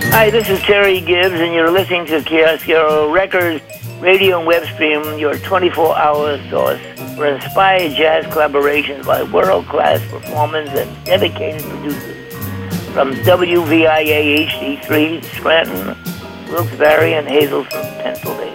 Hi, this is Terry Gibbs, and you're listening to Chiaroscuro Records radio and web stream, your 24-hour source for inspired jazz collaborations by world-class performers and dedicated producers from WVIA HD3, Scranton, Wilkes-Barre, and Hazleford, Pennsylvania.